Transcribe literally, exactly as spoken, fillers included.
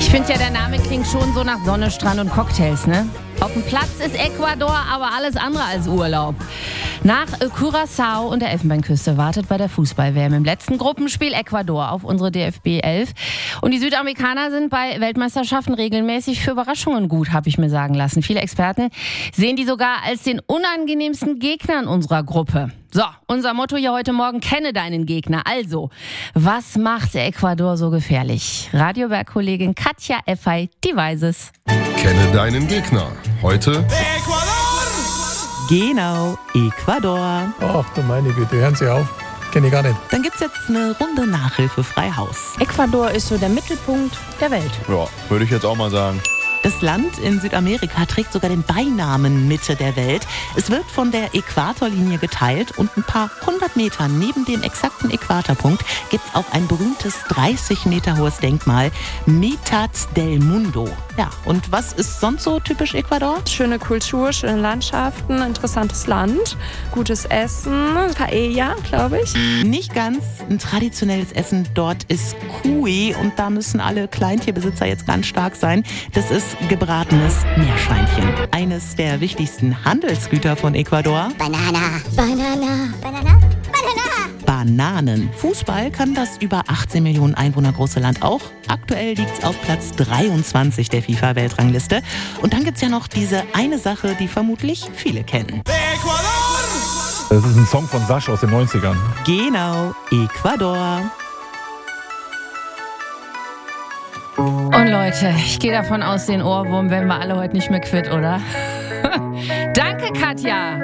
finde ja, der Name klingt schon so nach Sonne, Strand und Cocktails, ne? Auf dem Platz ist Ecuador aber alles andere als Urlaub. Nach Curaçao und der Elfenbeinküste wartet bei der Fußball-W M im letzten Gruppenspiel Ecuador auf unsere D F B elf. Und die Südamerikaner sind bei Weltmeisterschaften regelmäßig für Überraschungen gut, habe ich mir sagen lassen. Viele Experten sehen die sogar als den unangenehmsten Gegner in unserer Gruppe. So, unser Motto hier heute Morgen: Kenne deinen Gegner. Also, was macht Ecuador so gefährlich? Radiowerkkollegin Katja Effay, die weiß es. Kenne deinen Gegner. Heute Ecuador! Genau, Ecuador. Ach du meine Güte, hören Sie auf. Kenne ich gar nicht. Dann gibt's jetzt eine Runde Nachhilfe frei Haus. Ecuador ist so der Mittelpunkt der Welt. Ja, würde ich jetzt auch mal sagen. Das Land in Südamerika trägt sogar den Beinamen Mitte der Welt. Es wird von der Äquatorlinie geteilt und ein paar hundert Meter neben dem exakten Äquatorpunkt gibt es auch ein berühmtes dreißig Meter hohes Denkmal, Mitad del Mundo. Ja, und was ist sonst so typisch Ecuador? Schöne Kultur, schöne Landschaften, interessantes Land, gutes Essen, Paella, glaube ich. Nicht ganz. Ein traditionelles Essen dort ist Cuy und da müssen alle Kleintierbesitzer jetzt ganz stark sein. Das ist gebratenes Meerschweinchen. Eines der wichtigsten Handelsgüter von Ecuador. Banana, Banana, Banana, Banana. Bananen. Fußball kann das über achtzehn Millionen Einwohner große Land auch. Aktuell liegt es auf Platz dreiundzwanzig der FIFA-Weltrangliste. Und dann gibt es ja noch diese eine Sache, die vermutlich viele kennen. Ecuador! Das ist ein Song von Sasch aus den neunzigern. Genau, Ecuador. Und Leute, ich gehe davon aus, den Ohrwurm werden wir alle heute nicht mehr quitt, oder? Danke, Katja!